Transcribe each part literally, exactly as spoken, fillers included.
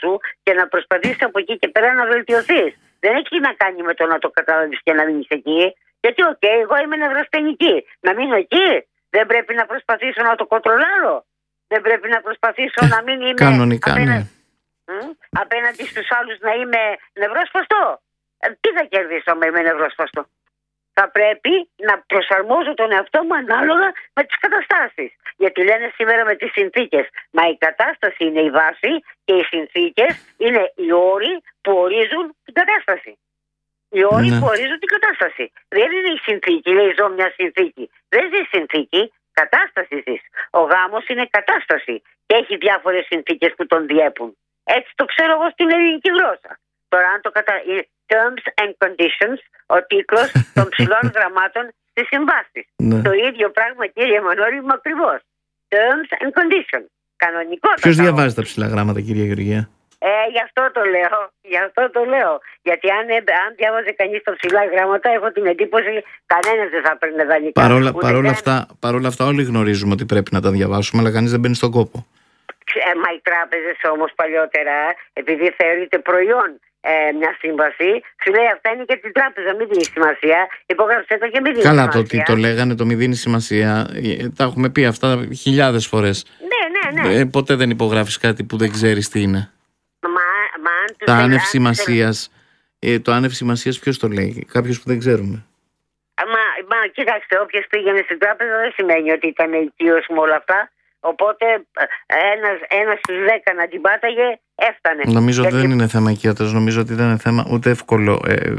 σου και να προσπαθήσεις από εκεί και πέρα να βελτιωθείς. Δεν έχει να κάνει με το να το καταλάβεις και να μείνεις εκεί. Γιατί, οκ, okay, εγώ είμαι νευρασθενική. Να μείνω εκεί. Δεν πρέπει να προσπαθήσω να το κοντρολάρω. Δεν πρέπει να προσπαθήσω ε, να μην είμαι. Κανονικά, απέναντι, ναι. μ, απέναντι στους άλλους να είμαι νευρόσπαστο. Ε, τι θα κερδίσω άμα είμαι νευρόσπαστο? Θα πρέπει να προσαρμόζω τον εαυτό μου ανάλογα με τις καταστάσεις. Γιατί λένε σήμερα με τις συνθήκες. Μα η κατάσταση είναι η βάση και οι συνθήκες είναι οι όροι που ορίζουν την κατάσταση. Οι όροι ναι. που ορίζουν την κατάσταση. Δεν είναι η συνθήκη, λέει ζω μια συνθήκη. Δεν ζει συνθήκη, κατάσταση ζεις. Ο γάμος είναι κατάσταση και έχει διάφορες συνθήκες που τον διέπουν. Έτσι το ξέρω εγώ στην ελληνική γλώσσα. Τώρα αν το κατα... Terms and conditions, ο τίτλος των ψηλών γραμμάτων στις συμβάσεις. Ναι. Το ίδιο πράγμα, κύριε Μανώλη μου, ακριβώς. Terms and conditions. Κανονικό. Ποιος διαβάζει τα ψηλά γράμματα, κυρία Γεωργία? Ε, γι' αυτό το λέω. Γι' αυτό το λέω. Γιατί αν, αν διάβαζε κανείς τα ψηλά γράμματα, έχω την εντύπωση κανένας δεν θα παίρνει δανεικά. Παρόλα, παρόλα, αυτά, παρόλα αυτά, όλοι γνωρίζουμε ότι πρέπει να τα διαβάσουμε, αλλά κανείς δεν μπαίνει στον κόπο. Ε, μα οι τράπεζες όμως παλιότερα, επειδή θεωρείται προϊόν Ε, μια σύμβαση, σου λέει αυτά είναι και την τράπεζα, μην δίνει σημασία. Υπόγραψε το και μην δίνει Καλά, σημασία. το ότι το λέγανε το μην δίνει σημασία, τα έχουμε πει αυτά χιλιάδες φορές. Ναι, ναι, ναι. Ε, ποτέ δεν υπογράφεις κάτι που δεν ξέρεις τι είναι. Μα, μα αν τα άνευ σημασίας. Ε, το άνευ σημασίας ποιος το λέει? Κάποιος που δεν ξέρουμε. Μα, μα κοιτάξτε, όποιος πήγαινε στην τράπεζα δεν σημαίνει ότι ήταν οικείος με όλα αυτά. Οπότε ένας, ένας στους δέκα να την πάταγε έφτανε. Νομίζω γιατί... ότι δεν είναι θέμα οικείατος. Νομίζω ότι δεν είναι θέμα ούτε εύκολο ε, ε,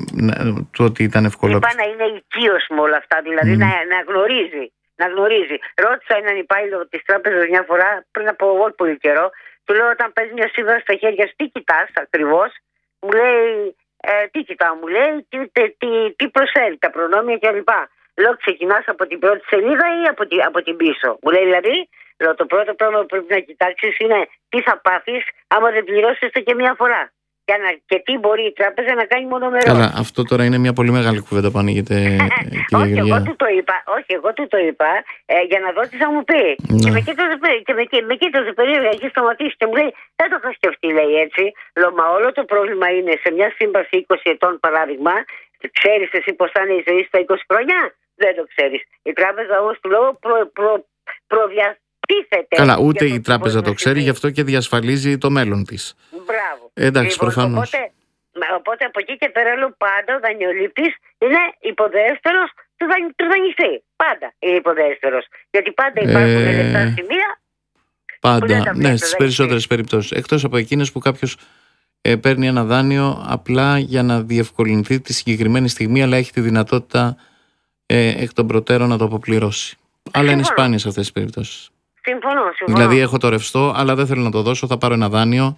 το ότι ήταν εύκολο. Είπα να είναι οικείος με όλα αυτά, δηλαδή mm. να, να γνωρίζει. Να γνωρίζει. Ρώτησα έναν υπάλληλο της τράπεζας μια φορά πριν από πολύ καιρό. Του λέω όταν παίζει μια σύμβαση στα χέρια σου, τι κοιτάς ακριβώς? Μου λέει, ε, τι κοιτάω, μου λέει, τι, τι, τι, τι προσφέρει, τα προνόμια κλπ. Λέω, ξεκινάς από την πρώτη σελίδα ή από την, από την πίσω? Μου λέει δηλαδή, λέω, το πρώτο πράγμα που πρέπει να κοιτάξεις είναι τι θα πάθεις άμα δεν πληρώσεις το και μία φορά. Και, να, και τι μπορεί η τράπεζα να κάνει μονομερώς. Καλά, αυτό τώρα είναι μια πολύ μεγάλη κουβέντα που ανοίγεται. όχι, εγώ του το είπα, όχι, εγώ του το είπα ε, για να δω τι θα μου πει. Ναι. Και με κοίταζε, και με, με κοίταζε περίεργα, έχει σταματήσει και μου λέει, δεν το είχα σκεφτεί, λέει έτσι. Λέω, μα όλο το πρόβλημα είναι σε μια σύμβαση είκοσι ετών παράδειγμα, ξέρεις εσύ πώς θα είναι η ζωή στα είκοσι χρόνια? Δεν το ξέρεις. Η τράπεζα όμως του λέω προ, προ, προδιατίθεται. Καλά, ούτε η τράπεζα το ξέρει, γι' αυτό και διασφαλίζει το μέλλον της. Μπράβο. Ε, εντάξει, λοιπόν, προφανώς. Οπότε, οπότε από εκεί και πέρα λέω πάντα ο δανειολήπτης είναι υποδέστερος του, δαν, του δανειστή. Πάντα είναι υποδέστερος. Γιατί πάντα υπάρχουν ε... λεπτά σημεία. Πάντα, ναι, στις περισσότερες περιπτώσεις. Εκτός από εκείνες που κάποιος ε, παίρνει ένα δάνειο απλά για να διευκολυνθεί τη συγκεκριμένη στιγμή, αλλά έχει τη δυνατότητα ε, εκ των προτέρων να το αποπληρώσει. Αλλά είναι σπάνιες αυτές τις περιπτώσεις. Συμφωνώ, συμφωνώ. Δηλαδή έχω το ρευστό, αλλά δεν θέλω να το δώσω, θα πάρω ένα δάνειο.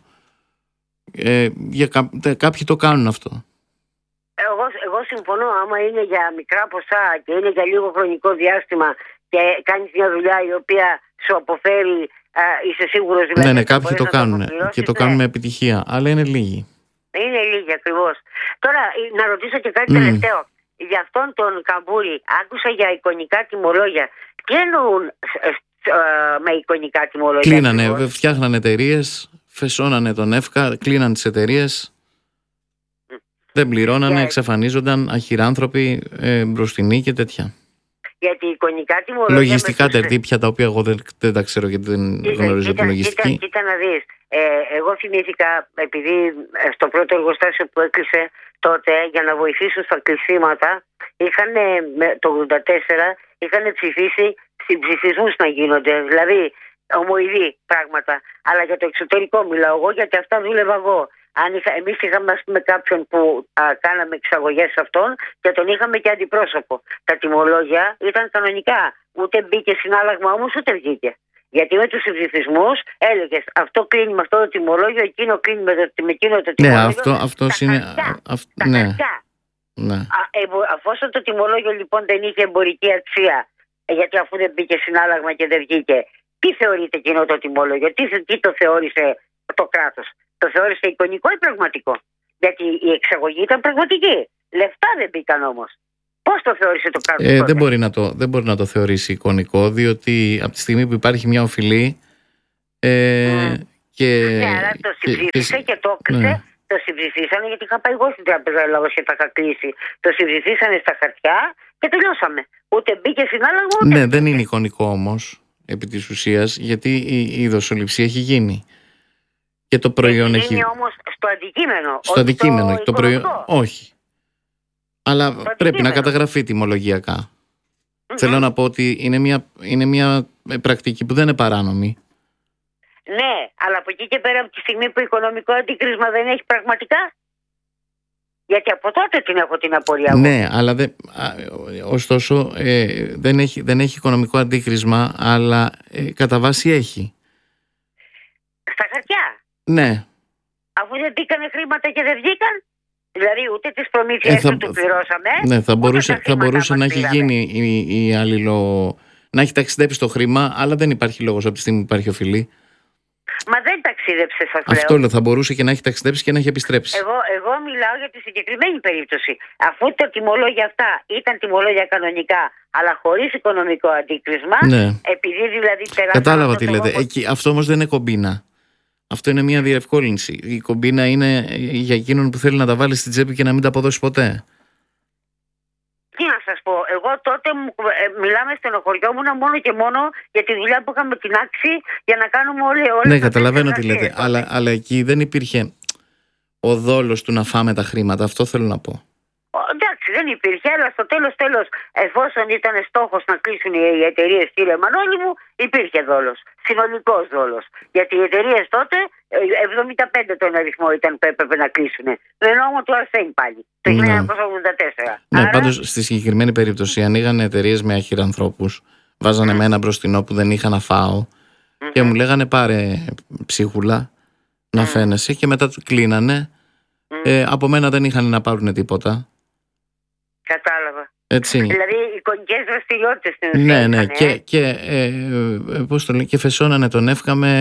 Ε, για κά, κάποιοι το κάνουν αυτό. Εγώ, εγώ συμφωνώ, άμα είναι για μικρά ποσά και είναι για λίγο χρονικό διάστημα και κάνεις μια δουλειά η οποία σου αποφέρει, α, είσαι σίγουρος δηλαδή. Ναι, ναι, κάποιοι το κάνουν το και το ναι. κάνουν με επιτυχία, αλλά είναι λίγοι. Είναι λίγοι ακριβώς. Τώρα να ρωτήσω και κάτι mm. τελευταίο. Για αυτόν τον Καμπούρη άκουσα για εικονικά τιμολόγια. Τι εννοούν με εικονικά τιμολόγια? Κλείνανε, ακριβώς. Φτιάχνανε εταιρείες, φεσώνανε τον ΕΦΚΑ, κλείναν τις εταιρείες, mm. δεν πληρώνανε, yeah. εξαφανίζονταν αχυράνθρωποι, ε, μπροστινοί και τέτοια. Γιατί εικονικά τιμολόγια... Λογιστικά τερτύπια, τα οποία εγώ δεν, δεν τα ξέρω γιατί δεν κοίτα, γνωρίζω κοίτα, τη λογιστική. Κοίτα, κοίτα να δεις. Ε, εγώ θυμήθηκα, επειδή στο πρώτο εργοστάσιο που έκλεισε τότε για να βοηθήσουν στα κλεισίματα, είχαν το ογδόντα τέσσερα είχαν ψηφίσει συμψηφισμούς να γίνονται, δηλαδή ομοειδή πράγματα. Αλλά για το εξωτερικό μιλάω εγώ, γιατί αυτά δούλευα εγώ. Αν είχα, εμείς είχαμε ας πούμε κάποιον που α, κάναμε εξαγωγές σε αυτόν και τον είχαμε και αντιπρόσωπο. Τα τιμολόγια ήταν κανονικά. Ούτε μπήκε συνάλλαγμα όμως ούτε βγήκε. Γιατί με τους συμψηφισμούς έλεγες αυτό κλείνει με αυτό το τιμολόγιο, εκείνο κλείνει με, το, με εκείνο το τιμολόγιο. Ναι, αυτό αυτός είναι. Αυ, τα ναι. ναι. Α, ε, αφόσον το τιμολόγιο λοιπόν δεν είχε εμπορική αξία, γιατί αφού δεν μπήκε συνάλλαγμα και δεν βγήκε, τι θεωρείται εκείνο το τιμολόγιο, τι, τι το θεώρησε το κράτος? Το θεώρησε εικονικό ή πραγματικό? Γιατί η εξαγωγή ήταν πραγματική. Λεφτά δεν μπήκαν όμως. Πώς το θεώρησε το κράτος? Ε, δεν, μπορεί να το, δεν μπορεί να το θεωρήσει εικονικό, διότι από τη στιγμή που υπάρχει μια οφειλή ε, mm. Και, ναι, αλλά το συμψήφισε και, και το έκλεισε. Ναι. Το συμψηφίσανε, γιατί είχα πάει εγώ στην Τράπεζα Ελλάδος και τα είχα κλείσει. Το συμψηφίσανε στα χαρτιά και τελειώσαμε. Ούτε μπήκε συνάλλαγμα. Ούτε... Ναι, δεν είναι εικονικό όμως επί της ουσίας, γιατί η, η δοσοληψία έχει γίνει. Και το προϊόν έχει. Είναι όμως στο αντικείμενο. Στο αντικείμενο, το προϊόν. Όχι. Αλλά πρέπει να καταγραφεί τιμολογιακά. Mm-hmm. Θέλω να πω ότι είναι μια, είναι μια πρακτική που δεν είναι παράνομη. Ναι, αλλά από εκεί και πέρα, από τη στιγμή που οικονομικό αντίκρισμα δεν έχει πραγματικά. Γιατί από τότε την έχω την απορία μου. Ναι, αλλά δε, ωστόσο ε, δεν, έχει, δεν έχει οικονομικό αντίκρισμα, αλλά ε, κατά βάση έχει. Στα χαρτιά. Ναι. Αφού δεν μπήκανε χρήματα και δεν βγήκαν. Δηλαδή ούτε τις προμήθειες ε, θα, του πληρώσαμε. Ναι, θα μπορούσε, θα μπορούσε να έχει γίνει η, η αλληλο... να έχει ταξιδέψει το χρήμα, αλλά δεν υπάρχει λόγος από τη στιγμή που υπάρχει οφειλή. Μα δεν ταξίδεψε, σας λέω. Αυτό λέω, θα μπορούσε και να έχει ταξιδέψει και να έχει επιστρέψει. Εγώ, εγώ μιλάω για τη συγκεκριμένη περίπτωση. Αφού τα τιμολόγια αυτά ήταν τιμολόγια κανονικά, αλλά χωρίς οικονομικό αντίκρισμα, ναι. επειδή δηλαδή τεράστια. Κατάλαβα τι λέτε. Εκεί, αυτό όμως δεν είναι κομπίνα. Αυτό είναι μια διευκόλυνση. Η κομπίνα είναι για εκείνον που θέλει να τα βάλει στην τσέπη και να μην τα αποδώσει ποτέ. Τι να σας πω, εγώ τότε ε, μιλάμε στενοχωριόμουν μόνο και μόνο για τη δουλειά που είχαμε την άξη για να κάνουμε όλοι. όλοι ναι, καταλαβαίνω τι λέτε. Αλλά, αλλά εκεί δεν υπήρχε ο δόλος του να φάμε τα χρήματα. Αυτό θέλω να πω. Εντάξει, δεν υπήρχε, αλλά στο τέλος τέλος, εφόσον ήταν στόχος να κλείσουν οι εταιρείες, κύριε Μανώλη μου, υπήρχε δόλος. Συνολικός δόλος. Γιατί οι εταιρείες τότε, εβδομήντα πέντε τον αριθμό ήταν που έπρεπε να κλείσουν. Με νόμο του Αρσένη πάλι, το χίλια εννιακόσια ογδόντα τέσσερα. Ναι, άρα... πάντως στη συγκεκριμένη περίπτωση ανοίγανε εταιρείες με αχυρανθρώπους, βάζανε mm. με ένα μπροστινό που δεν είχα να φάω mm-hmm. και μου λέγανε πάρε ψίχουλα να mm. φαίνεσαι και μετά του κλείνανε. Mm. Ε, από μένα δεν είχαν να πάρουν τίποτα. Κατάλαβα. Έτσι. Δηλαδή εικονικές δραστηριότητες στην ουσία. Ναι, ναι. Ε? Και, και, ε, πώς το λέει, και φεσώνανε τον Εύκα με,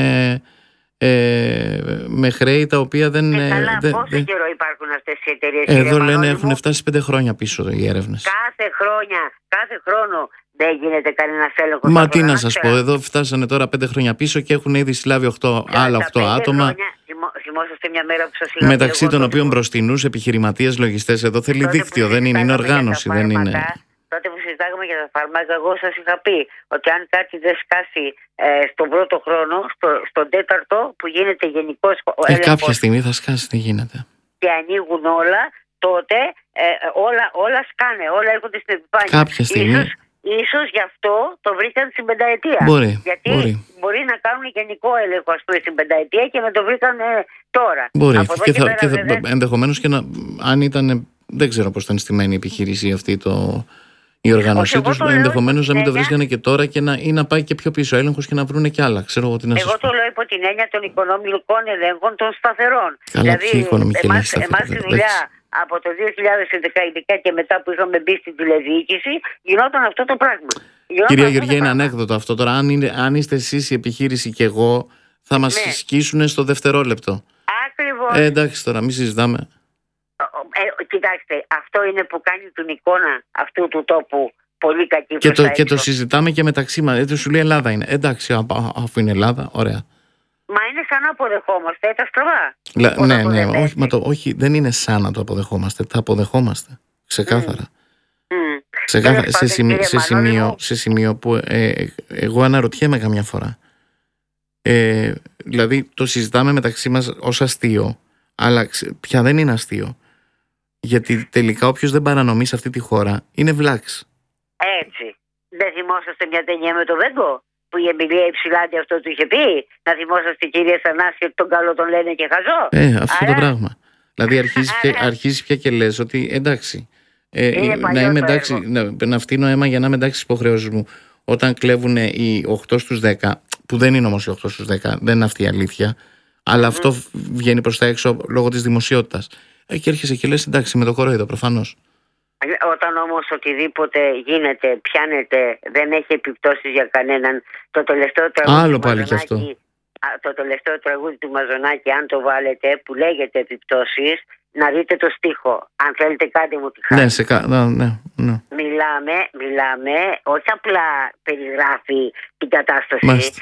ε, με χρέη τα οποία δεν. Ε, καλά, δε, πόσο δε... καιρό υπάρχουν αυτές οι εταιρείες? Εδώ λένε έχουν φτάσει πέντε χρόνια πίσω οι έρευνες. Κάθε χρόνια, κάθε χρόνο δεν γίνεται κανένα έλεγχο. Μα τι να σας πω, εδώ φτάσανε τώρα πέντε χρόνια πίσω και έχουν ήδη συλλάβει οκτώ, άλλα οκτώ άτομα. Χρόνια, θυμόσαστε μια μέρα που σας είχα μεταξύ των οποίων μπροστινούς επιχειρηματίες, λογιστές. Εδώ θέλει δίκτυο, δεν είναι, είναι οργάνωση, δεν είναι. Τότε που συζητάγαμε για τα φάρμακα, εγώ σας είχα πει ότι αν κάτι δεν σκάσει ε, στον πρώτο χρόνο, στο, στον τέταρτο που γίνεται γενικός ε, έλεγχος. Κάποια στιγμή θα σκάσει, τι γίνεται. Και ανοίγουν όλα, τότε ε, όλα, όλα σκάνε, όλα έρχονται στην επιφάνεια. Κάποια στιγμή. Ίσως, ίσως γι' αυτό το βρήκαν στην πενταετία. Μπορεί. Γιατί μπορεί. μπορεί να κάνουν γενικό έλεγχο, ας πούμε, στην πενταετία και να το βρήκαν ε, τώρα. Μπορεί. Και, και, θα, και θα, ενδεχομένως και να, αν ήταν. Δεν ξέρω πώς ήταν στημένη η επιχείρηση αυτή το. Η οργάνωσή τους ενδεχομένως να μην το βρίσκανε και τώρα και να, ή να πάει και πιο πίσω έλεγχος και να βρούνε και άλλα. Ξέρω εγώ τι να σας πω. Εγώ το λέω υπό την έννοια των οικονομικών ελέγχων των σταθερών. Καλά, δηλαδή, εμάς, εμάς τη δουλειά από το δύο χιλιάδες έντεκα ειδικά και μετά που είχαμε μπει στην τηλεδιοίκηση, γινόταν αυτό το πράγμα. Γινόταν Κυρία Γεωργία, είναι ανέκδοτο αυτό τώρα. Αν, είναι, αν είστε εσείς η επιχείρηση και εγώ, θα μας ναι. σκίσουν στο δευτερόλεπτο. Ακριβώς. Ε, εντάξει τώρα, μην συζητάμε. Ε, κοιτάξτε, αυτό είναι που κάνει την εικόνα αυτού του τόπου πολύ κακή. Και το, και το συζητάμε και μεταξύ μας. Έτσι σου λέει Ελλάδα είναι. Εντάξει, α, αφού είναι Ελλάδα, ωραία. Μα είναι σαν να αποδεχόμαστε τα στραβά. Λα, ναι, ναι, ναι, όχι, μα το, όχι, δεν είναι σαν να το αποδεχόμαστε. Τα αποδεχόμαστε. Ξεκάθαρα. Mm. Mm. Ξεκάθαρα. Σε, σημείο, σε, σημείο, σε σημείο που ε, εγώ αναρωτιέμαι καμιά φορά. Ε, δηλαδή το συζητάμε μεταξύ μας ως αστείο, αλλά πια δεν είναι αστείο. Γιατί τελικά όποιος δεν παρανομεί σε αυτή τη χώρα είναι βλάξ. Έτσι. Δεν θυμόσαστε μια ταινία με το Βέγκο που η Εμιλία Υψηλάντη αυτό του είχε πει? Να θυμόσαστε, κυρία Θανάση, ότι τον καλό τον λένε και χαζό. Ε, αυτό Άρα... το πράγμα. Δηλαδή αρχίζεις πια, αρχίζεις πια και λες ότι εντάξει, ε, να είμαι εντάξει, να, να φτύνω αίμα για να είμαι εντάξει στις υποχρεώσεις μου. Όταν κλέβουν οι οκτώ στους δέκα, που δεν είναι όμως οι οκτώ στους δέκα, δεν είναι αυτή η αλήθεια, αλλά mm. αυτό βγαίνει προς τα έξω λόγω της δημοσιότητας. Ε, και έρχεσαι και λες εντάξει, με το κορόιδο προφανώς. Όταν όμως οτιδήποτε γίνεται, πιάνεται, δεν έχει επιπτώσεις για κανέναν. Το τελευταίο τραγούδι Άλλο του πάλι Μαζονάκη, και αυτό. το τελευταίο τραγούδι του Μαζονάκη, αν το βάλετε, που λέγεται επιπτώσεις, να δείτε το στίχο. Αν θέλετε, κάντε μου τη χάρη. Ναι, σε κα... ναι, ναι, ναι. Μιλάμε, μιλάμε, όχι απλά περιγράφει την κατάσταση. Μάλιστα.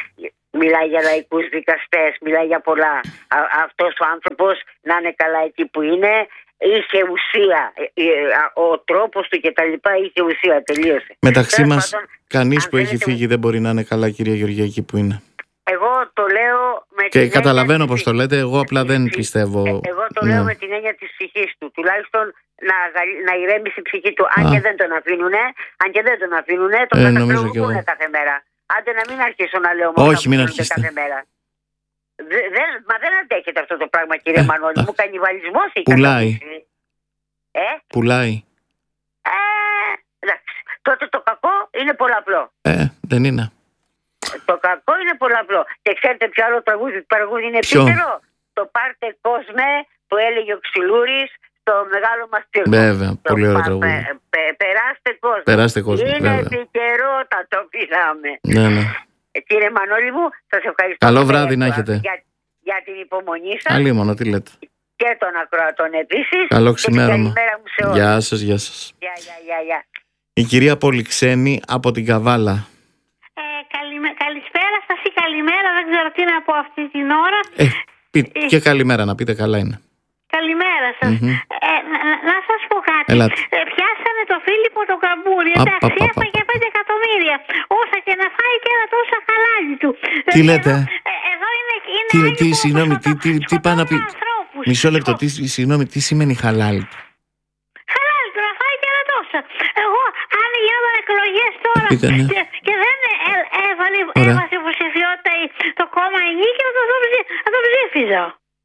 μιλάει για λαϊκούς δικαστές, μιλάει για πολλά. Α, αυτός ο άνθρωπος να είναι καλά εκεί που είναι, είχε ουσία. Ο τρόπος του και τα λοιπά είχε ουσία, τελείωσε. Μεταξύ μας, κανείς που έχει φύγει δεν μπορεί να είναι καλά, κυρία Γεωργία, εκεί που είναι. Εγώ το λέω με και την καταλαβαίνω πως το λέτε, εγώ απλά δεν πιστεύω. Εγώ το λέω ναι. με την έννοια της ψυχής του. Τουλάχιστον να, να ηρέμησε η ψυχή του. Αν Α. και δεν τον αφήνουνε, αν και δεν τον αφήνουνε, τον ε, καταστροφούν κάθε μέρα. Άντε να μην αρχίσω να λέω μόνο όχι, μην αρχίσετε. Κάθε μέρα. Δε, δεν, μα δεν αντέχετε αυτό το πράγμα, κύριε ε, Μανώλη μου. Κανιβαλισμός έχει. Πουλάει. Ε? Πουλάει. Ε, εντάξει. Τότε το κακό είναι πολλαπλό. Ε, δεν είναι. Το κακό είναι πολλαπλό. Και ξέρετε ποιο άλλο τραγούδι, τραγούδι είναι επίκαιρο? Το Πάρτε Κόσμε που έλεγε ο Ξυλούρης στο μεγάλο μας τύρκο. Βέβαια, το πολύ ωραίο τραγούδι. Πε, πε, περάστε κόσμο. Περάστε κόσμο. Είναι επικαιρότατο, πειράμε. Ναι, ναι. Ε, κύριε Μανώλη μου, σας ευχαριστώ. Καλό βράδυ να έχετε. Για, για την υπομονή σας. Αλλή μόνο, τι λέτε. Και των ακροατών επίσης. Καλό ξημέρωμα. Καλημέρα μου σε όλους. Γεια σας, γεια σας. Γεια, γεια, γεια, γεια. Η κυρία Πολυξένη από την Καβάλα. Ε, καλημέ... Καλησπέρα σας ή καλημέρα, δεν ξέρω τι να πω αυτή την ώρα. Ε, πείτε, και καλημέρα να πείτε, καλά είναι. Καλημέρα σας. Mm-hmm. Ε, να, να σας πω κάτι. Ε, πιάσανε το Φίλιππο το Καμπούρι. Εντάξει, έφαγε πέντε εκατομμύρια. Όσα και να φάει και ένα τόσα χαλάλι του. Τι ε, λέτε. Ε, εδώ είναι, είναι τι, τι, συγγνώμη, τι, τι, τι πάει να πει. Μισό λεπτό, τι, συγγνώμη, τι σημαίνει χαλάλι του. Χαλάλι του, να φάει και ένα τόσα. Εγώ, αν γινόταν εκλογές τώρα ε, ναι. και, και δεν ε, έβαλε, έβαλε υποψηφιότητα το κόμμα Ενίκη, θα το, το ψήφιζα.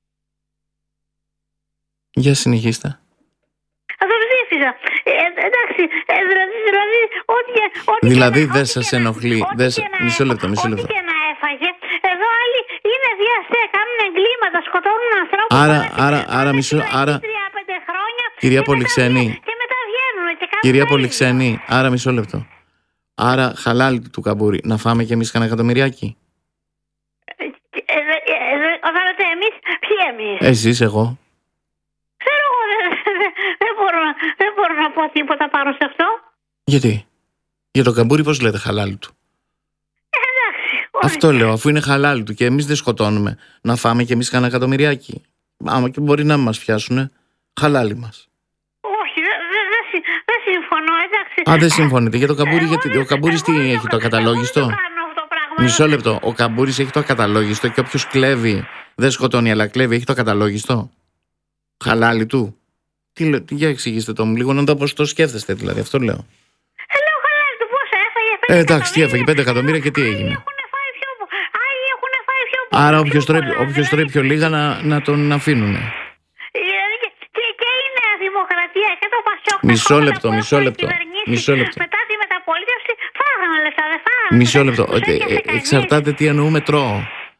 Για συνεχίστε. Θα το ψήφιζα. Ε, εντάξει, ε, δηλαδή, δηλαδή, ό,τι, ό,τι δηλαδή να, δεν σας ενοχλεί. Δεν σα... Μισό λεπτό, μισό λεπτό. Ό,τι και να έφαγε. Εδώ άλλοι είναι διασταία, κάνουν εγκλήματα, σκοτώνουν ανθρώπους. Άρα, άρα, άρα, μισό, άρα... Χρόνια, κυρία και Πολυξένη. Μετά, και μετά βγαίνουν και κάνουν κυρία Πολυξένη, άρα μισό λεπτό. Άρα χαλάλι του Καμπούρι, να φάμε κι εμείς κανένα εκατομμυριάκι. Ε, ε, ε, ε, όταν λέτε εμείς, ποιοι εμείς? Εσείς, εγώ. Ξέρω εγώ, δεν, δεν, δεν, μπορώ, δεν μπορώ να πω τίποτα πάνω σε αυτό. Γιατί? Για το Καμπούρι πώς λέτε χαλάλι του? Ε, εντάξει. Αυτό λέω, αφού είναι χαλάλι του και εμείς δεν σκοτώνουμε, να φάμε κι εμείς κανένα εκατομμυριάκι. Άμα και μπορεί να μας πιάσουνε, χαλάλι μας. Όχι, δεν δε, δε, δε συμφωνώ, εντάξει. Α, δεν συμφωνείτε. Για το Καμπούρι, γιατί ο Καμπούρις τι έχει, το ακαταλόγιστο? Μισό λεπτό. Ο Καμπούρις έχει το ακαταλόγιστο και όποιος κλέβει, δεν σκοτώνει αλλά κλέβει, έχει το ακαταλόγιστο. Χαλάλι του. Τι, τι για εξηγήστε το μου λίγο, να το πώς το σκέφτεστε δηλαδή, αυτό λέω. Ε, λέω χαλάλι του, πώς έφαγε πέντε ε, εντάξει, τι έφαγε, πέντε εκατομμύρια και τι έγινε. Άλλοι έχουν φάει πιο, άλλοι έχουν φάει πιο πολύ. Άρα όποιος τρώει, όποιος τρώει πιο λίγα να, να τον αφήνουνε. Και, και η Νέα Δημοκρατία και το Πασόκ. Μισό λεπτό, μισό λεπτό. Μισό λεπτό. Μετά τη μεταπολίτευση φάγανε λεφτά, δεν φάγανε. Μισό λεπτό. Ε, εξαρτάται τι εννοούμε τρώω.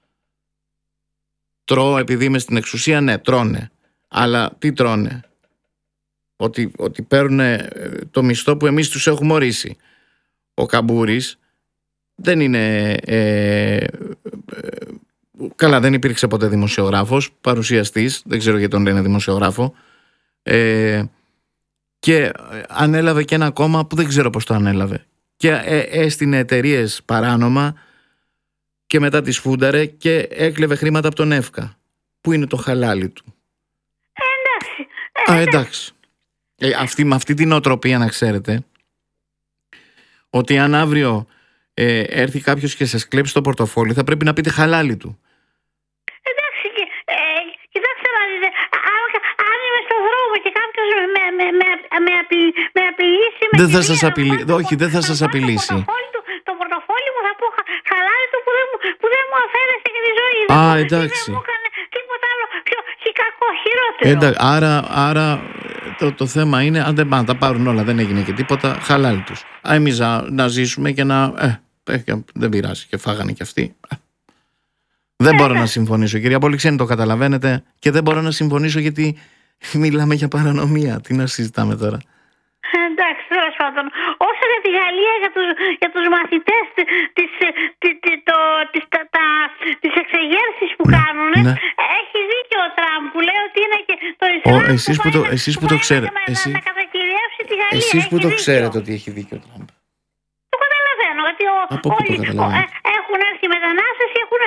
Τρώω επειδή είμαι στην εξουσία, ναι, τρώνε. Αλλά τι τρώνε? Ότι, ότι παίρνουν το μισθό που εμείς τους έχουμε ορίσει. Ο Καμπούρης δεν είναι... Ε, ε, καλά, δεν υπήρξε ποτέ δημοσιογράφος, παρουσιαστής, δεν ξέρω γιατί τον λένε δημοσιογράφο. Ε, και ανέλαβε και ένα κόμμα που δεν ξέρω πώς το ανέλαβε. Και ε, έστεινε εταιρείες παράνομα και μετά τις φούνταρε και έκλεβε χρήματα από τον ΕΦΚΑ. Πού είναι το χαλάλι του? Ε, εντάξει. Ε, Α, εντάξει. Ε, αυτή, με αυτή την οτροπία να ξέρετε ότι αν αύριο ε, έρθει κάποιος και σας κλέψει το πορτοφόλι, θα πρέπει να πείτε χαλάλι του. Εντάξει, ε, κοιτάξτε να δείτε, αν είμαι στον δρόμο και κάποιος με, με, με, με, απει, με απειλήσει... Με δεν θα σας απειλήσει, όχι δεν θα σας απειλήσει. Το πορτοφόλι, το πορτοφόλι μου θα πω χαλάλι του που δεν μου, που δεν μου αφαίρεσε και τη ζωή. Α, δεν εντάξει. Δεν μου έκανε τίποτα άλλο πιο κακό, χειρότερο. Εντάξει, άρα, άρα το, το θέμα είναι, αν δεν πάνε τα πάρουν όλα, δεν έγινε και τίποτα, χαλάλι τους. Α, εμείς να, να ζήσουμε και να... Ε, δεν πειράζει και φάγανε κι αυτοί. Δεν μπορώ να συμφωνήσω, κυρία Πολυξένη, το καταλαβαίνετε, και δεν μπορώ να συμφωνήσω γιατί μιλάμε για παρανομία. Τι να συζητάμε τώρα? Εντάξει, τέλος πάντων. Όσο για τη Γαλλία, για τους, για τους μαθητές της, της, της, της εξεγέρσης που ναι, κάνουν, ναι. Έχει δίκιο ο Τραμπ που λέει ότι είναι και το Ισραήλ που, εσείς που, το, εσείς που, που το ξέρετε. Να, εσείς, να κατακυριεύσει τη Γαλλία. Εσείς που το δίκιο. ξέρετε ότι έχει δίκιο ο Τραμπ. Το καταλαβαίνω, γιατί ο, Από όλοι ε, έχουν έρθει μετανάστες και έχουν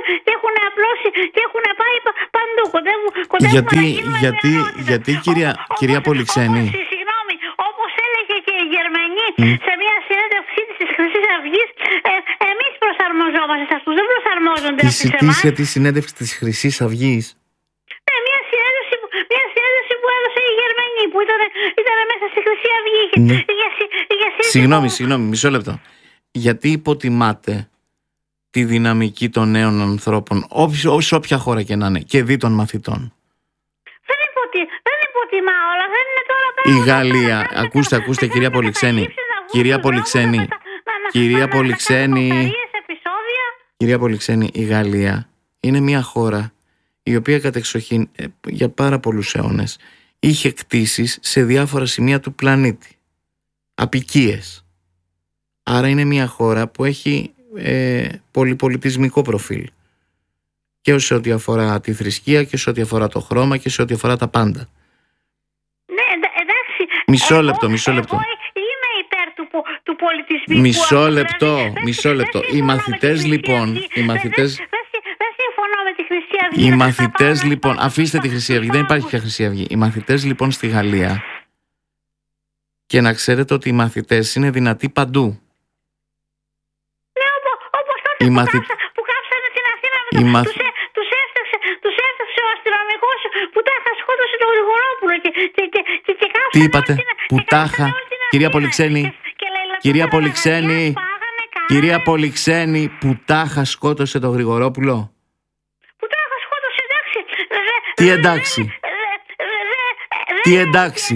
και έχουν απλώσει και έχουν πάει παντού. Κοντεύουν, κοντεύουν γιατί, γιατί, γιατί κυρία, όπως, κυρία Πολυξένη. Όπως, συγγνώμη, όπως έλεγε και η Γερμανή mm. σε μια συνέντευξή της της Χρυσής Αυγής, ε, εμείς προσαρμοζόμαστε σε αυτούς, δεν προσαρμόζονται αυτοί σε εμάς. Για τη συνέντευξη της Χρυσής Αυγής. Ναι, μια συνέντευξη, μια συνέντευξη που έδωσε η Γερμανή, που ήταν, ήταν μέσα στη Χρυσή Αυγή. Ναι. Για, για, για συγγνώμη, συγγνώμη, μισό λεπτό. Γιατί υποτιμάτε τη δυναμική των νέων ανθρώπων, όσο όποια χώρα και να είναι, και δι των μαθητών? Δεν, υποτι, δεν υποτιμά όλα, δεν είναι τώρα πέρα. Η Γαλλία, ακούστε, ακούστε κυρία Πολυξένη, κυρία Πολυξένη, κυρία Πολυξένη, κυρία Πολυξένη, η Γαλλία είναι μια χώρα η οποία κατεξοχήν για πάρα πολλούς αιώνες είχε κτήσεις σε διάφορα σημεία του πλανήτη, αποικίες. Άρα είναι μια χώρα που έχει ε, πολυπολιτισμικό προφίλ, και σε ό,τι αφορά τη θρησκεία και σε ό,τι αφορά το χρώμα και σε ό,τι αφορά τα πάντα. Ναι, εντάξει. Μισό λεπτό, μισό λεπτό. Εγώ είμαι υπέρ του, του πολιτισμικού. Μισό λεπτό, μισό λεπτό. Οι μαθητές λοιπόν, οι μαθητές... Δεν συμφωνώ με τη Χρυσή Αυγή. Οι μαθητές λοιπόν, αφήστε τη Χρυσή Αυγή, δεν υπάρχει πια Χρυσή Αυγή. Οι μαθητές λοιπόν στη Γαλλία, και να ξέρετε ότι οι μαθητές είναι δυνατοί παντού. Ναι, όπως τότε που, μαθη... κάψα, που κάψανε την Αθήνα με το... μαθ... τους, έ, τους, έφταξε, τους έφταξε ο αστυνομικός που τάχα σκότωσε τον Γρηγορόπουλο και, και, και, και, και κάψανε. Τι είπατε, την... που τάχα, κυρία Πολυξένη, κυρία Πολυξένη, κυρία Πολυξένη, που τάχα σκότωσε τον Γρηγορόπουλο? Που τάχα σκότωσε, εντάξει. Τι εντάξει, τι εντάξει.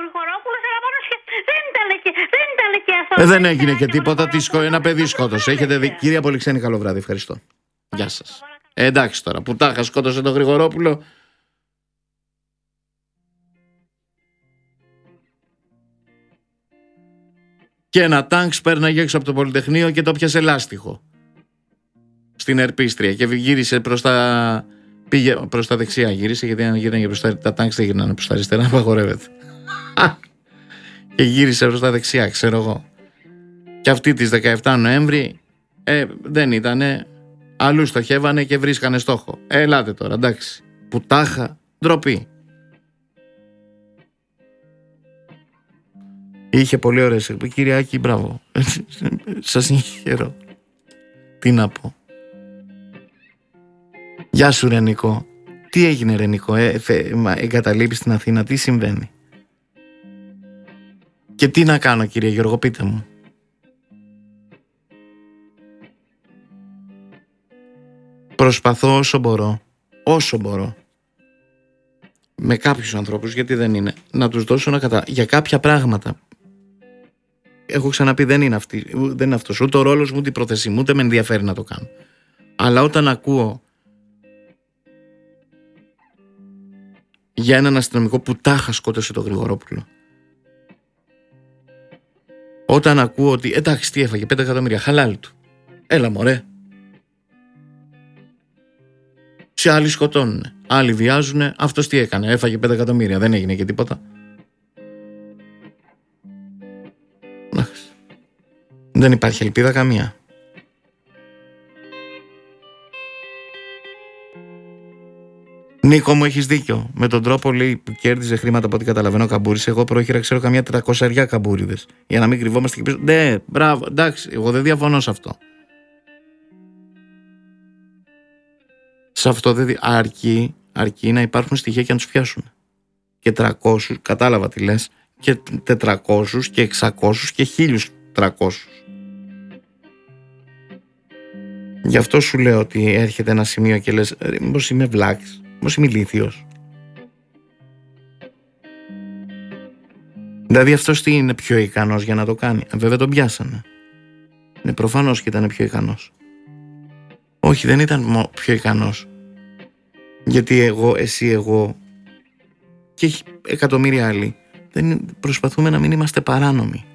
Ε, δεν έγινε και τίποτα. Ένα παιδί σκότωσε. Έχετε δει. Κυρία Πολυξένη, καλό βράδυ. Ευχαριστώ. Γεια σας. Ε, εντάξει τώρα. Που τάχα σκότωσε τον Γρηγορόπουλο. Και ένα τάγκ πέρναγε έξω από το Πολυτεχνείο και το πιάσε λάστιχο στην Ερπίστρια και γύρισε προς τα... Πήγε προς τα δεξιά. Γύρισε, γιατί αν γύρναγε προς τα... τα τάγκ δεν γυρνάνε προς τα αριστερά. Απαγορεύεται. Και γύρισε προς τα δεξιά, ξέρω εγώ. Και αυτή της δεκαεφτά Νοέμβρη ε, δεν ήτανε, αλλού στοχεύανε και βρίσκανε στόχο. Ε, ελάτε τώρα, εντάξει. Πουτάχα, ντροπή. Είχε πολύ ωραίες εκπομπές. Κυριάκη, μπράβο. Σας συγχαίρω. Τι να πω. Γεια σου Ρενικό. Τι έγινε Ρενικό, ε, εγκαταλείπεις στην Αθήνα, τι συμβαίνει? Και τι να κάνω κύριε Γιώργο, πείτε μου. Προσπαθώ όσο μπορώ, όσο μπορώ, με κάποιους ανθρώπους, γιατί δεν είναι, να τους δώσω να κατά... για κάποια πράγματα. Έχω ξαναπεί, δεν είναι, αυτή, δεν είναι αυτός ούτε ο ρόλος μου, ούτε η πρόθεσή μου, ούτε με ενδιαφέρει να το κάνω. Αλλά όταν ακούω για έναν αστυνομικό που τάχα σκότωσε τον Γρηγορόπουλο, όταν ακούω ότι εντάξει τι έφαγε, πέντε εκατομμύρια, χαλάλη του, έλα μωρέ. Σε άλλοι σκοτώνουνε, άλλοι βιάζουνε, αυτός τι έκανε, έφαγε πέντε εκατομμύρια, δεν έγινε και τίποτα. Δεν υπάρχει ελπίδα καμία. Νίκο μου, έχεις δίκιο. Με τον τρόπο λέει, που κέρδιζε χρήματα από ό,τι καταλαβαίνω ο Καμπούρης, εγώ πρόχειρα ξέρω καμιά τριακόσια καμπούριδες. Για να μην κρυβόμαστε και πίσω. Ναι, μπράβο, εντάξει, εγώ δεν διαφωνώ σε αυτό. Σε αυτό δεν δι... αρκεί, αρκεί να υπάρχουν στοιχεία και να τους πιάσουν. Και τριακόσιους, κατάλαβα τι λες, και τετρακόσιους και εξακόσιους και χίλιους τριακόσιους. Γι' αυτό σου λέω ότι έρχεται ένα σημείο και λες, μήπως είμαι βλάκης, μήπως είμαι ηλίθιος. Δηλαδή αυτός τι είναι πιο ικανός για να το κάνει? Βέβαια τον πιάσανε. Ναι, προφανώς και ήταν πιο ικανός. Όχι, δεν ήταν πιο ικανός. Γιατί εγώ, εσύ, εγώ και εκατομμύρια άλλοι δεν προσπαθούμε να μην είμαστε παράνομοι.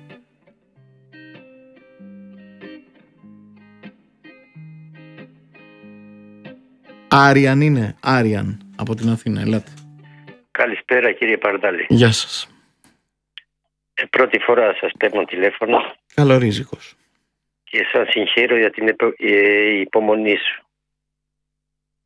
Άριαν είναι, Άριαν από την Αθήνα, ελάτε. Καλησπέρα κύριε Παρντάλη. Γεια σας. Ε, πρώτη φορά σας παίρνω τηλέφωνο. Καλορίζικος. Και σας συγχαίρω για την επο... ε, υπομονή σου.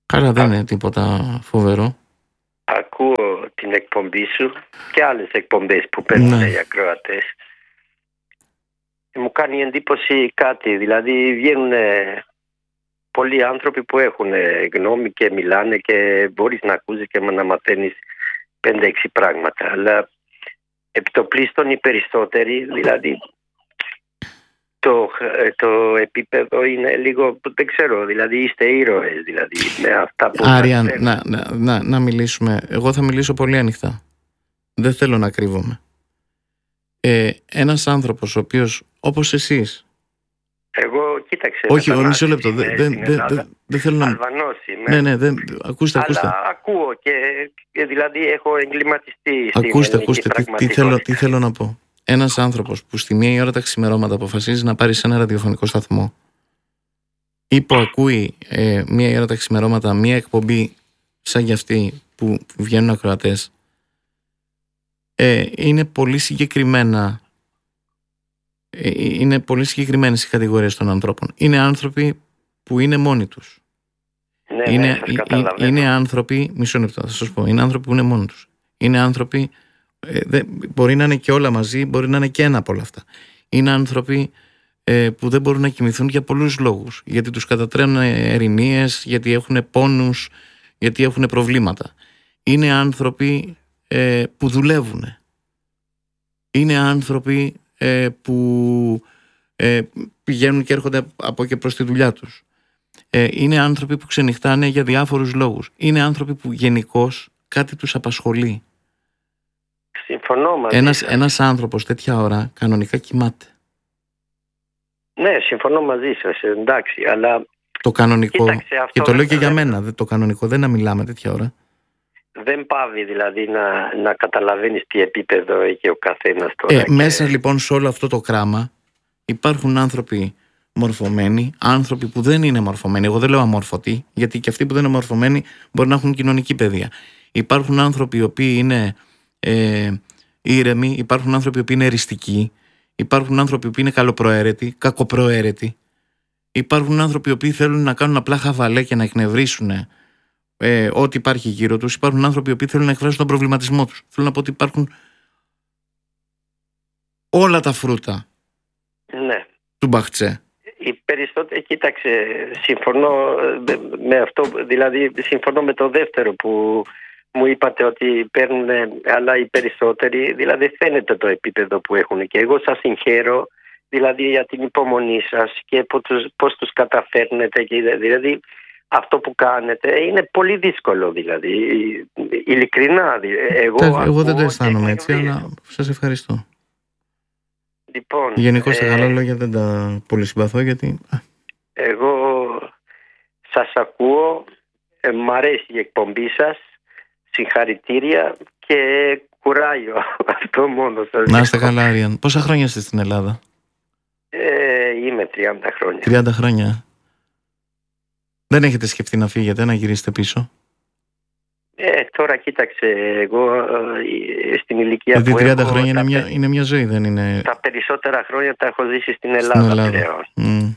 Καλά, δεν είναι τίποτα φοβερό. Ακούω την εκπομπή σου και άλλες εκπομπές που παίρνουν ναι. οι ακροατές. Μου κάνει εντύπωση κάτι, δηλαδή βγαίνουν πολλοί άνθρωποι που έχουν γνώμη και μιλάνε και μπορείς να ακούσεις και να μαθαίνεις πέντε έξι πράγματα, αλλά επί το πλήστον οι περισσότεροι, δηλαδή το, το επίπεδο είναι λίγο, δεν ξέρω, δηλαδή είστε ήρωες, δηλαδή με αυτά που... Άρια, να, να, να, να μιλήσουμε, εγώ θα μιλήσω πολύ ανοιχτά, δεν θέλω να κρύβομαι. Ε, ένας άνθρωπος ο οποίος, όπως εσείς... Εγώ, κοίταξε... Όχι, μισό λεπτό, δεν δε, δε, δε, δε θέλω να... Αλβανός είμαι. Ναι, ναι, δεν, ακούστε, ακούστε. Αλλά ακούω και, και δηλαδή έχω εγκληματιστεί στην ακούστε, ακούστε, τι, τι, θέλω, τι θέλω να πω. Ένας άνθρωπος που στη μία η ώρα τα ξημερώματα αποφασίζει να πάρει σε ένα ραδιοφωνικό σταθμό ή που ακούει ε, μία η ώρα τα ξημερώματα μία εκπομπή σαν κι αυτή που βγαίνουν ακροατές, ε, είναι πολύ συγκεκριμένα ε, είναι πολύ συγκεκριμένες οι κατηγορίες των ανθρώπων. Είναι άνθρωποι που είναι μόνοι τους. Ναι, είναι, ναι, είναι, είναι άνθρωποι, μισό λεπτό θα σας πω, είναι άνθρωποι που είναι μόνοι τους. Είναι άνθρωποι, ε, δε, μπορεί να είναι και όλα μαζί, μπορεί να είναι και ένα από όλα αυτά. Είναι άνθρωποι ε, που δεν μπορούν να κοιμηθούν για πολλούς λόγους. Γιατί τους κατατρένουν ερηνίες, γιατί έχουν πόνους, γιατί έχουν προβλήματα. Είναι άνθρωποι ε, που δουλεύουν. Είναι άνθρωποι ε, που ε, πηγαίνουν και έρχονται από και προς τη δουλειά τους. Ε, είναι άνθρωποι που ξενυχτάνε για διάφορους λόγους. Είναι άνθρωποι που γενικώς κάτι τους απασχολεί. Συμφωνώ μαζί ένας, σας. ένας άνθρωπος τέτοια ώρα κανονικά κοιμάται. Ναι, συμφωνώ μαζί σας, εντάξει, αλλά... Το κανονικό, κοίταξε, και το λέω και δεν... για μένα, το κανονικό δεν να μιλάμε τέτοια ώρα. Δεν πάβει δηλαδή να, να καταλαβαίνεις τι επίπεδο έχει ο καθένας τώρα. Ε, και... Μέσα λοιπόν σε όλο αυτό το κράμα υπάρχουν άνθρωποι μορφωμένοι, άνθρωποι που δεν είναι μορφωμένοι. Εγώ δεν λέω αμόρφωτοι, γιατί και αυτοί που δεν είναι μορφωμένοι μπορεί να έχουν κοινωνική παιδεία. Υπάρχουν άνθρωποι οι οποίοι είναι ε, ήρεμοι, υπάρχουν άνθρωποι οι οποίοι είναι εριστικοί, υπάρχουν άνθρωποι που είναι καλοπροαίρετοι, κακοπροαίρετοι. Υπάρχουν άνθρωποι οι οποίοι θέλουν να κάνουν απλά χαβαλέ και να εκνευρίσουν ε, ό,τι υπάρχει γύρω τους. Υπάρχουν άνθρωποι οι οποίοι θέλουν να εκφράσουν τον προβληματισμό τους. Θέλω να πω ότι υπάρχουν όλα τα φρούτα ναι. του μπαχτσέ. Οι περισσότεροι, κοίταξε, συμφωνώ με αυτό, δηλαδή συμφωνώ με το δεύτερο που μου είπατε ότι παίρνουν, αλλά οι περισσότεροι, δηλαδή φαίνεται το επίπεδο που έχουν και εγώ σας συγχαίρω, δηλαδή για την υπομονή σας και πώς τους καταφέρνετε, και δηλαδή αυτό που κάνετε είναι πολύ δύσκολο, δηλαδή ειλικρινά. Εγώ, εγώ δεν το αισθάνομαι έτσι, αλλά σας ευχαριστώ. Λοιπόν, γενικώς τα ε, καλά λόγια δεν τα πολύ συμπαθώ, γιατί... Εγώ σας ακούω, ε, μ' αρέσει η εκπομπή σας, συγχαρητήρια και κουράγιο, αυτό μόνο σας. Να είστε καλά, Άριαν. Πόσα χρόνια είστε στην Ελλάδα? Ε, είμαι τριάντα χρόνια. τριάντα χρόνια. Δεν έχετε σκεφτεί να φύγετε, να γυρίσετε πίσω? Ε, τώρα κοίταξε, εγώ ε, στην ηλικία δηλαδή, που τριάντα έχω... χρόνια είναι μια, είναι μια ζωή, δεν είναι? Τα περισσότερα χρόνια τα έχω ζήσει στην Ελλάδα, στην Ελλάδα. πλέον. Mm.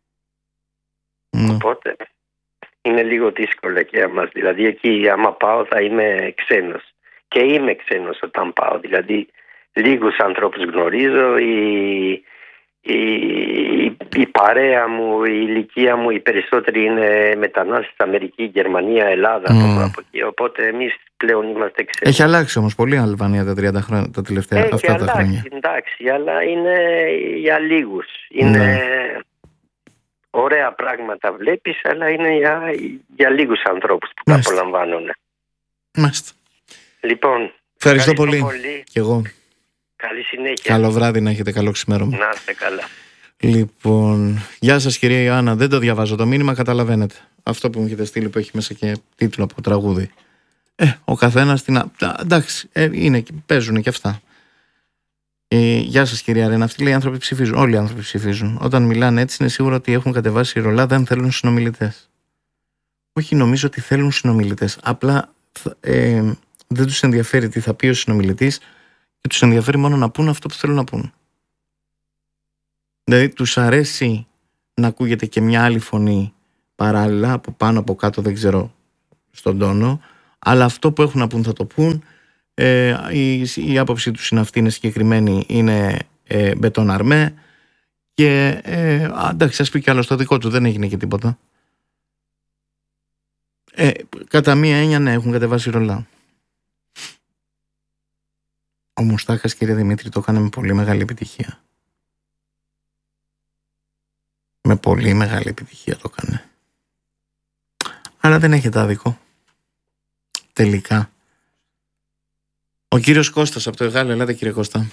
Οπότε είναι λίγο δύσκολο και μας. Δηλαδή εκεί άμα πάω θα είμαι ξένος. Και είμαι ξένος όταν πάω. Δηλαδή λίγους ανθρώπους γνωρίζω, η, η, η, η παρέα μου, η ηλικία μου, οι περισσότεροι είναι μετανάστες, Αμερική, Γερμανία, Ελλάδα, mm. από εκεί. Οπότε εμείς πλέον είμαστε ξένοι. Έχει αλλάξει όμως πολύ η Αλβανία τα τριάντα χρόνια, τα τελευταία Έχει αυτά αλλάξει, τα χρόνια. Εντάξει, αλλά είναι για λίγους. Είναι... Mm. Ωραία πράγματα βλέπεις, αλλά είναι για, για λίγους ανθρώπους που τα απολαμβάνουν. Μάλιστα. Λοιπόν, ευχαριστώ πολύ. πολύ. Και εγώ. Καλή συνέχεια. Καλό βράδυ να έχετε, καλό ξημέρωμα. Να είστε καλά. Λοιπόν, γεια σας κυρία Ιωάννα. Δεν το διαβάζω το μήνυμα, καταλαβαίνετε. Αυτό που μου έχετε στείλει, που έχει μέσα και τίτλο από τραγούδι. Ε, ο καθένας την... Εντάξει, ε, είναι, παίζουν και αυτά. Ε, γεια σας κυρία Ρένα. Αυτοί λέει οι άνθρωποι ψηφίζουν. Όλοι οι άνθρωποι ψηφίζουν. Όταν μιλάνε έτσι, είναι σίγουρο ότι έχουν κατεβάσει ρολά, δεν θέλουν συνομιλητές. Όχι, νομίζω ότι θέλουν συνομιλητές. Απλά ε, δεν τους ενδιαφέρει τι θα πει ο συνομιλητής και τους ενδιαφέρει μόνο να πούν αυτό που θέλουν να πούν. Δηλαδή, τους αρέσει να ακούγεται και μια άλλη φωνή παράλληλα, από πάνω από κάτω, δεν ξέρω στον τόνο, αλλά αυτό που έχουν να πούν θα το πούν. Ε, η, η άποψή τους είναι αυτή, είναι συγκεκριμένη, είναι ε, μπετοναρμέ και ε, εντάξει, ας πει κι άλλο στο δικό του, δεν έγινε και τίποτα. Ε, κατά μία έννοια, ναι, έχουν κατεβάσει ρολά. Ο Μουστάκας, κύριε Δημήτρη, το έκανε με πολύ μεγάλη επιτυχία. Με πολύ μεγάλη επιτυχία το έκανε. Αλλά δεν έχετε άδικο. Τελικά. Ο κύριος Κώστας από το Εγάλεο. Ελάτε, κύριε Κώστα.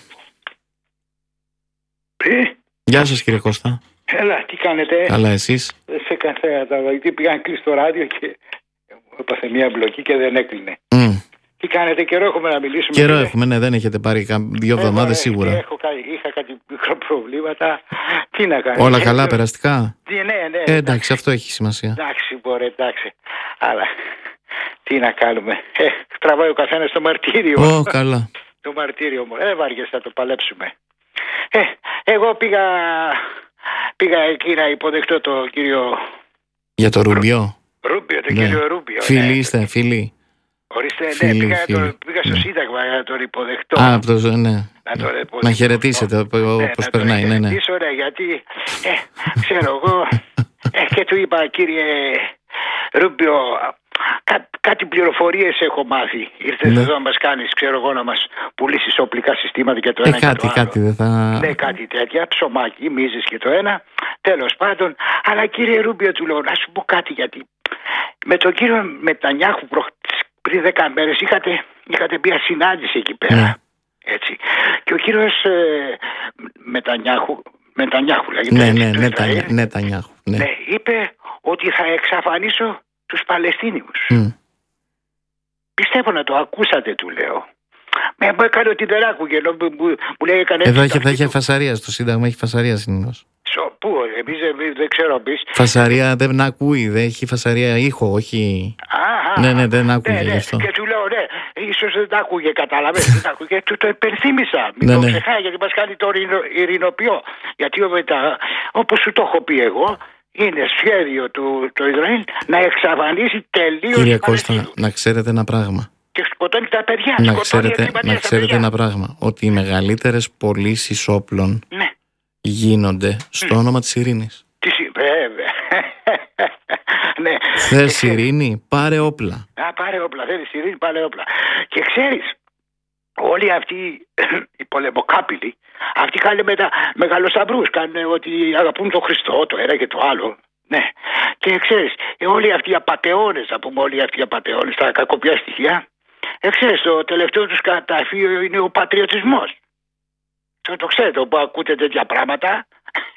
Ε? Γεια σας, κύριε Κώστα. Έλα, τι κάνετε? Καλά, εσείς? Δεν σε καθένα, γιατί πήγαν κλείσει το ράδιο και έπαθε μια μπλοκή και δεν έκλεινε. Mm. Τι κάνετε, καιρό έχουμε να μιλήσουμε? Καιρό και... έχουμε, ναι, δεν έχετε πάρει δύο εβδομάδες σίγουρα. Έχω, είχα κάτι μικρό προβλήματα. Τι να κάνω. Όλα καλά, περαστικά? Ναι, ναι, ναι. Ε, εντάξει, αυτό έχει σημασία. Εντάξει, μπορεί, εντάξει. Αλλά τι να κάνουμε. Ε, τραβάει ο καθένας το μαρτύριο. Ω, oh, καλά. Το μαρτύριο μου. Ε, βάριες, θα το παλέψουμε. Ε, εγώ πήγα, πήγα εκεί να υποδεχτώ το κύριο... Για το Ρούμπιο. Ρούμπιο, τον ναι. κύριο Ρούμπιο. Φίλοι ναι. είστε, φίλοι. Ορίστε, φίλοι, ναι, πήγα, φίλοι. Το, πήγα στο ναι. Σύνταγμα να τον υποδεχτώ. Α, το, ναι. Να, τον να χαιρετήσετε όπως ναι, περνάει. Να ναι, ναι. ωραία, γιατί, ε, ξέρω εγώ, ε, και του είπα, κύριε Ρούμπιο, κά, κάτι πληροφορίες έχω μάθει. Ήρθες ναι. εδώ να μας κάνεις, ξέρω εγώ, να μας πουλήσεις οπλικά συστήματα και το ε, ένα κάτι, και το άλλο. Κάτι, δεν θα... Ναι, κάτι τέτοια, ψωμάκι, μίζες και το ένα, τέλος πάντων. Αλλά κύριε Ρούμπιο, του λέω, να σου πω κάτι, γιατί με τον κύριο Μετανιάχου προ... πριν δέκα μέρες είχατε, είχατε μια συνάντηση εκεί πέρα. Ναι. Έτσι. Και ο κύριος ε, Μετανιάχου, Μετανιάχου λέγεται. Ναι, ναι, ναι, Νετανιάχου. Ναι. Ναι, είπε ότι θα εξαφανίσω τους Παλαιστίνιους. Mm. Πιστεύω να το ακούσατε, του λέω. Με μου έκανε ότι δεν άκουγε. Μου λέει έκανε. Εδώ έχει, θα έχει φασαρία στο Σύνταγμα, έχει φασαρία συνήθως. Πού, εμείς δεν ξέρω εμείς. Φασαρία δεν ακούει, δεν έχει φασαρία ήχο, όχι. Α, ναι, ναι, δεν ακούγε ναι, ναι. γι' αυτό. Και του λέω, ναι, ίσως δεν τα άκουγε, κατάλαβες. Δεν τα άκουγε, του το υπενθύμησα. Μην ναι, το ναι. ξεχάει, γιατί μας κάνει το ειρηνοποιό. Γιατί μετά, όπως σου το έχω πει εγώ, είναι σχέδιο του το Ισραήλ να εξαφανίσει τελείως. Κύριε Κώστα, να ξέρετε ένα πράγμα. Και σκοτώνει τα παιδιά. Να ξέρετε, να ξέρετε ένα πράγμα. Ότι οι μεγαλύτερες πωλήσεις όπλων ναι. γίνονται στο mm. όνομα της ειρήνης. Τι βέβαια. ναι. Θες ειρήνη, πάρε όπλα. Α, πάρε όπλα. Θέλεις ειρήνη, πάρε όπλα. Και ξέρεις, όλοι αυτοί οι πολεμοκάπηλοι, αυτοί κάνουν μετά μεγαλοσταυρούς, κάνουν ότι αγαπούν τον Χριστό, το ένα και το άλλο. Ναι. Και ξέρεις, όλοι αυτοί οι απατεώνες, να πούμε όλοι αυτοί οι απατεώνες, τα κακοπιά στοιχεία, ε, ξέρεις, το τελευταίο τους καταφύγιο είναι ο πατριωτισμός. Το, το ξέρετε, όπου ακούτε τέτοια πράγματα.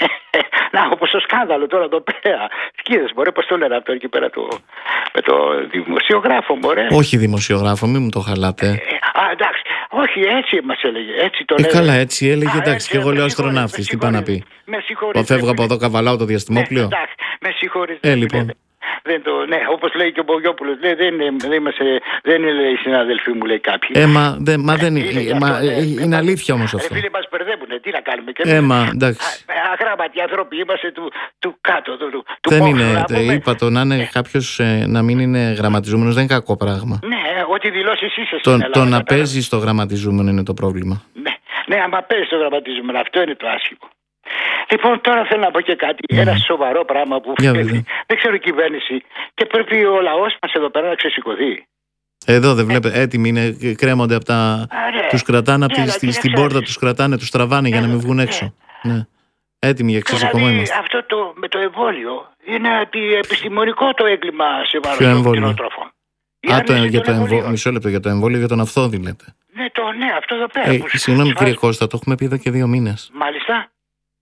Να, όπως το σκάνδαλο τώρα εδώ πέρα. Σκίδες, μωρέ, πώς το λένε αυτό εκεί πέρα το, με το δημοσιογράφο, μωρέ. Όχι δημοσιογράφο, μην μου το χαλάτε. Ε, α, εντάξει, όχι, έτσι μας έλεγε. Έτσι τον ε, καλά, έτσι έλεγε, εντάξει, έτσι, και εγώ λέω αστροναύτης, τι πάει να πει. Με συγχωρείτε. Φεύγω από εδώ, καβαλάω το διαστημόπλιο. Ναι, εντάξει, με συγχωρείτε. Ε, λοιπόν. Δεν το, ναι, όπως λέει και ο Μπογιόπουλος, λέει, δεν, δεν, είμαστε, δεν είναι οι συναδελφοί μου, λέει κάποιοι. Ε, μα, δε, μα δεν είναι, μα, αυτό, ναι, είναι αλήθεια όμως αυτό. Φίλοι μας μπερδεύουνε, τι να κάνουμε. Και ε, μα, εντάξει. Αγράμματοι άνθρωποι είμαστε του, του κάτω, του, του δεν μόχλου, είναι, τε, είπα το να είναι ναι. κάποιος ε, να μην είναι γραμματιζόμενος δεν είναι κακό πράγμα. Ναι, ό,τι δηλώσεις είσαι στην το, Ελλάδα. Το να παίζει στο γραμματιζόμενο είναι το πρόβλημα. Ναι, ναι, άμα παίζει στο γραμματιζόμενο, αυτό είναι το άσχημο. Λοιπόν, τώρα θέλω να πω και κάτι, mm. ένα σοβαρό πράγμα που θέλει. Δεν ξέρω η κυβέρνηση και πρέπει ο λαός μας εδώ πέρα να ξεσηκωθεί. Εδώ δεν βλέπετε, έτοιμοι είναι, κρέμονται από τα... Άρα, τους κρατάνε από τη, στη, στην πόρτα, τους κρατάνε, τους τραβάνε για να μην βγουν έξω. Ναι. Ναι. Έτοιμοι για ξεσηκωμό δηλαδή, είμαστε. Αυτό το, με το εμβόλιο είναι επιστημονικό το έγκλημα σε βάρος των κτηνοτρόφων. Α, το, για το εμβόλιο, μισό λεπτό, για το εμβόλιο για τον Αυθόδη λέτε. Ναι, το, ναι, αυτό εδώ πέρα. Ε, συγγνώμη κύριε Κώστα, το έχουμε πει εδώ και δύο μήνες. Μάλιστα.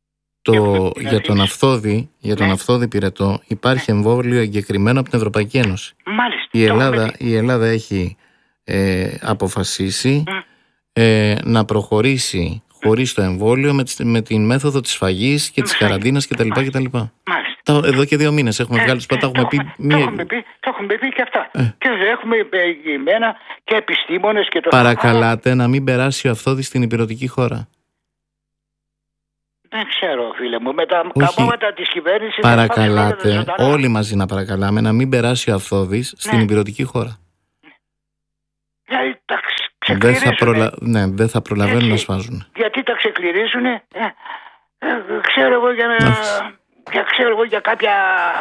Το, για τον Αυθόδη, για τον ναι. Αυθόδη πυρετό υπάρχει ναι. εμβόλιο εγκεκριμένο από την Ευρωπαϊκή Ένωση. Μάλιστα. Η Ελλάδα, η Ελλάδα έχει ε, αποφασίσει mm. ε, να προχωρήσει χωρίς το εμβόλιο με, με την μέθοδο της σφαγής και της mm. καραντίνας κτλ. Εδώ και δύο μήνες έχουμε ε, βγάλει τους πάντα, έχουμε πει... Το μία... έχουμε πει, το έχουμε πει και αυτά. Ε. Και έχουμε εγγυημένα και επιστήμονες και το... Παρακαλάτε να μην περάσει ο Αυθόδης στην υπηρετική χώρα. Δεν ξέρω, φίλε μου. Με τα καμώματα της κυβέρνησης. Παρακαλάτε, όλοι μαζί να παρακαλάμε να μην περάσει ο αυθώδης ναι. στην υπηρετική χώρα. Γιατί τα δεν θα, προλα... ναι, δεν θα προλαβαίνουν έτσι, να σφάζουν. Γιατί τα ξεκληρίζουν, ε, ε, ξέρω εγώ για να... Για, ξέρω εγώ, για κάποια...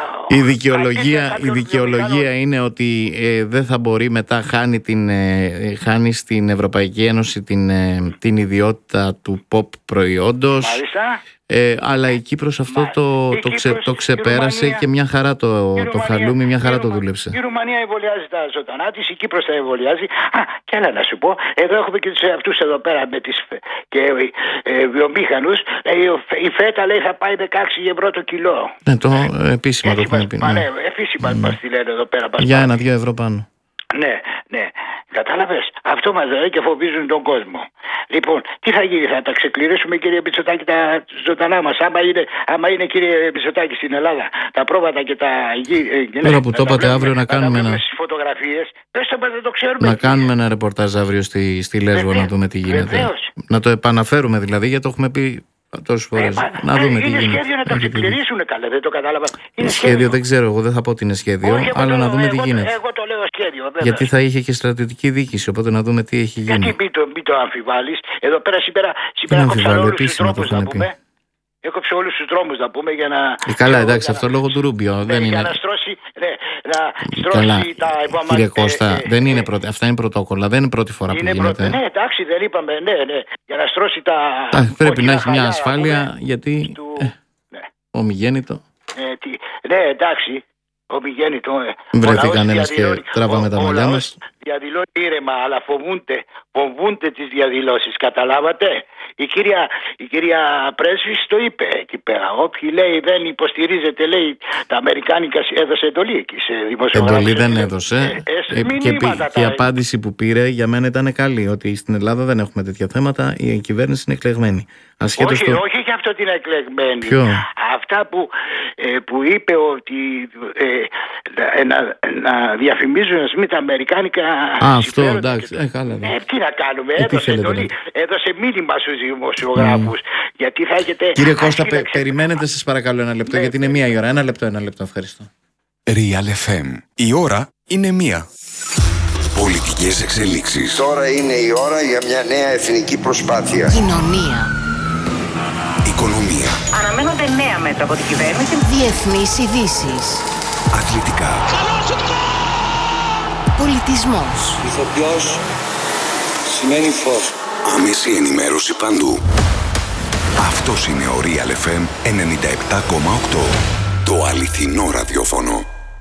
Η δικαιολογία, η δικαιολογία είναι ότι ε, δεν θα μπορεί μετά χάνει, την, ε, χάνει στην Ευρωπαϊκή Ένωση την, ε, την ιδιότητα του pop προϊόντος. Μάλιστα. Ε, αλλά η Κύπρος αυτό Μα, το, το, ξε, Κύπρος, το ξεπέρασε Ρουμανία, και μια χαρά το, το χαλούμι, μια χαρά το δούλεψε. Η Ρουμανία εμβολιάζει τα ζωντανά της, η Κύπρος τα εμβολιάζει. Α, και άλλα να σου πω, εδώ έχουμε και αυτούς εδώ πέρα με τις και, ε, βιομήχανους. Ε, η φέτα λέει θα πάει δεκαέξι ευρώ το κιλό. Ναι, το επίσημα το έχουμε πει. Ναι, επίσημα mm. μας τη λένε εδώ πέρα. Για ένα-δύο ευρώ πάνω. Ναι, ναι. Κατάλαβες, αυτό μας λέει και φοβίζουν τον κόσμο. Λοιπόν, τι θα γίνει, θα τα ξεκληρίσουμε κύριε Μητσοτάκη τα ζωντανά μας. Άμα είναι, άμα είναι κύριε Μητσοτάκη στην Ελλάδα τα πρόβατα και τα γη. Τώρα που το είπατε αύριο να κάνουμε ένα. Στις φωτογραφίες, πες το, δεν το ξέρουμε. Να κάνουμε ένα ρεπορτάζ αύριο στη, στη Λέσβο να δούμε τι γίνεται. Βεβαίως. Να το επαναφέρουμε δηλαδή, γιατί το έχουμε πει τόσες φορές. Ε, να ε, δούμε ε, τι είναι γίνεται. Σχέδιο να τα ξεκληρίσουν καλά, δεν το κατάλαβα. Είναι σχέδιο, σχέδιο, δεν ξέρω, εγώ δεν θα πω ότι είναι σχέδιο, όχι, αλλά το, να δούμε εγώ, τι γίνεται. Εγώ το λέω σχέδιο, βέβαια. Γιατί θα είχε και στρατιωτική διοίκηση, οπότε να δούμε τι έχει γίνει. Γιατί μην το, μην το αμφιβάλλεις. Εδώ πέρα σήμερα, σήμερα κόψαν όλους τους τρόπους να πούμε. Έκοψε όλους τους δρόμους να πούμε για να... Ε, καλά, εντάξει, αυτό λόγω του Ρούμπιο. Ναι, δεν για είναι... να στρώσει, ναι, να στρώσει καλά, τα επόμενα... Κύριε Κώστα, ε, ε, δεν είναι πρώτη, αυτά είναι πρωτόκολλα, δεν είναι πρώτη φορά είναι που γίνεται. Πρω... Ναι, εντάξει, δεν είπαμε, ναι, ναι, για να στρώσει τα... Α, πρέπει να έχει μια ασφάλεια, πούμε, γιατί του... ε, ναι. ομιγέννητο. Ε, τι... Ναι, εντάξει, ομιγέννητο. Ε. Βρεθεί κανένας και τράβαμε τα μαλλιά μας. Διαδηλώνει ήρεμα, αλλά φοβούνται, φοβούνται τις διαδηλώσεις, καταλάβατε. Η κυρία, η κυρία Πρέσβης το είπε εκεί πέρα. Όποιοι λέει δεν υποστηρίζεται, λέει τα αμερικάνικα, έδωσε εντολή εκεί σε δημοσιογράφους. Εντολή δεν έδωσε. Ε, ε, και, και, και η απάντηση που πήρε για μένα ήταν καλή. Ότι στην Ελλάδα δεν έχουμε τέτοια θέματα. Η κυβέρνηση είναι εκλεγμένη. Ασχέτως όχι, το... όχι για αυτό την εκλεγμένη. Ποιο? Αυτά που, ε, που είπε ότι ε, να, να διαφημίζουν ας πούμε, τα αμερικάνικα. Α, αυτό εντάξει. Ε, καλά, ε, τι να κάνουμε, ε, έδωσε, εντολή, έδωσε μήνυμα στους δημοσιογράφους. Mm. Γιατί θα έχετε. Κύριε Κώστα, πε, περιμένετε σας παρακαλώ ένα λεπτό, ναι, γιατί είναι μία η ώρα. Ένα λεπτό, ένα λεπτό, ευχαριστώ. Real εφ εμ. Η ώρα είναι μία. Πολιτικές εξελίξεις. Τώρα είναι η ώρα για μια νέα εθνική προσπάθεια. Κοινωνία. Οικονομία. Αναμένονται νέα μέτρα από την κυβέρνηση. Διεθνείς ειδήσεις. Αθλητικά. Πολιτισμός. Ηθοποιός σημαίνει φως. Άμεση ενημέρωση παντού. Αυτός είναι ο Real εφ εμ ενενήντα επτά κόμμα οκτώ. Το αληθινό ραδιόφωνο.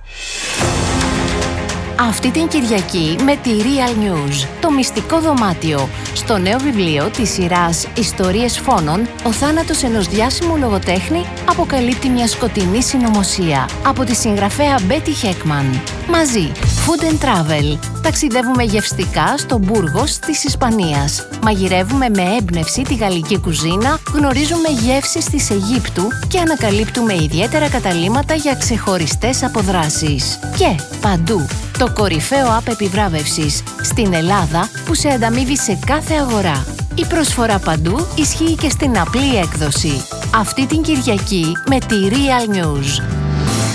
Αυτή την Κυριακή με τη Real News, το μυστικό δωμάτιο. Στο νέο βιβλίο της σειράς «Ιστορίες φόνων», ο θάνατος ενός διάσημου λογοτέχνη αποκαλύπτει μια σκοτεινή συνωμοσία. Από τη συγγραφέα Μπέτι Χέκμαν. Μαζί, Food and Travel. Ταξιδεύουμε γευστικά στο Μπούργος της Ισπανίας. Μαγειρεύουμε με έμπνευση τη γαλλική κουζίνα, γνωρίζουμε γεύσεις της Αιγύπτου και ανακαλύπτουμε ιδιαίτερα καταλύματα για ξεχωριστές αποδράσεις. Και παντού, το κορυφαίο app επιβράβευσης στην Ελλάδα που σε ανταμείβει σε κάθε αγορά. Η προσφορά παντού ισχύει και στην απλή έκδοση. Αυτή την Κυριακή με τη Real News.